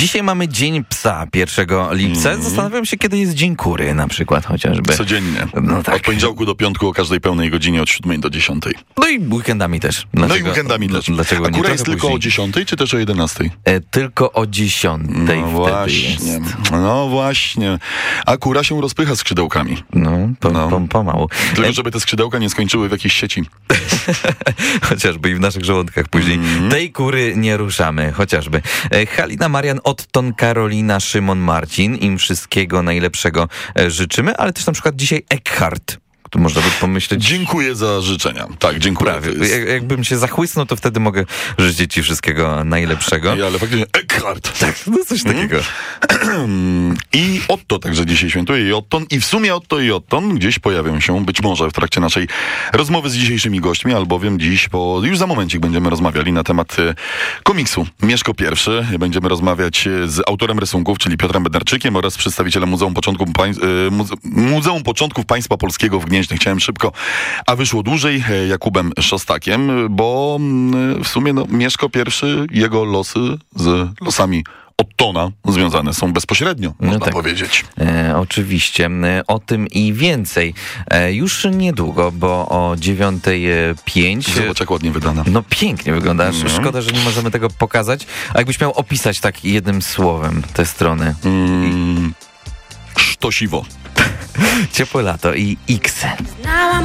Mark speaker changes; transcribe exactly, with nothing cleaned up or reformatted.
Speaker 1: Dzisiaj mamy Dzień Psa, pierwszego lipca. Mm. Zastanawiam się, kiedy jest Dzień Kury na przykład chociażby.
Speaker 2: Codziennie.
Speaker 1: No tak.
Speaker 2: Od poniedziałku do piątku o każdej pełnej godzinie od siódmej do dziesiątej.
Speaker 1: No i weekendami też. Dlaczego,
Speaker 2: no i weekendami też.
Speaker 1: Dlaczego
Speaker 2: A
Speaker 1: nie?
Speaker 2: Kura jest tylko
Speaker 1: później?
Speaker 2: o dziesiątej, czy też o jedenastej?
Speaker 1: E, tylko o dziesiątej
Speaker 2: No
Speaker 1: wtedy
Speaker 2: właśnie.
Speaker 1: jest.
Speaker 2: No właśnie. A Kura się rozpycha skrzydełkami.
Speaker 1: No, po,
Speaker 2: No.
Speaker 1: Po, pomału.
Speaker 2: Tylko
Speaker 1: E,
Speaker 2: żeby te skrzydełka nie skończyły w jakiejś sieci.
Speaker 1: Chociażby i w naszych żołądkach później. Mm. Tej kury nie ruszamy, chociażby. E, Halina Marian, Otton, Karolina, Szymon, Marcin. Im wszystkiego najlepszego e, życzymy, ale też na przykład dzisiaj Eckhart. Tu można by pomyśleć...
Speaker 2: Dziękuję za życzenia. Tak, dziękuję.
Speaker 1: Prawie.
Speaker 2: Jest...
Speaker 1: Jak, jakbym się zachłysnął, to wtedy mogę życzyć ci wszystkiego najlepszego.
Speaker 2: Ja, ale faktycznie Eckhart.
Speaker 1: Tak, no coś takiego.
Speaker 2: I Otto także dzisiaj świętuje i Otton. I w sumie Otto i Otton gdzieś pojawią się być może w trakcie naszej rozmowy z dzisiejszymi gośćmi, albowiem dziś, po, już za momencik będziemy rozmawiali na temat e, komiksu Mieszko Pierwszy. Będziemy rozmawiać z autorem rysunków, czyli Piotrem Bednarczykiem oraz przedstawicielem Muzeum Początków, Pań, e, Muze, Muzeum Początków Państwa Polskiego w Gnieźnie. Chciałem szybko, a wyszło dłużej, e, Jakubem Szostakiem, bo e, w sumie no, Mieszko Pierwszy, jego losy z losami Ottona związane są bezpośrednio, można
Speaker 1: no tak.
Speaker 2: powiedzieć.
Speaker 1: E, oczywiście. E, o tym i więcej. E, już niedługo, bo o dziewiątej pięć.
Speaker 2: Zobacz, jak ładnie wydana.
Speaker 1: No pięknie wygląda. Mm. Szkoda, że nie możemy tego pokazać. A jakbyś miał opisać tak jednym słowem te strony?
Speaker 2: Mm, sztosiwo.
Speaker 1: Ciepłe lato i X.